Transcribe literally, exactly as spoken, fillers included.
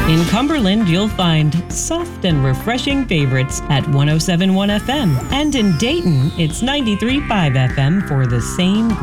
In Cumberland, you'll find soft and refreshing favorites at one oh seven point one F M. And in Dayton, it's ninety-three point five F M for the same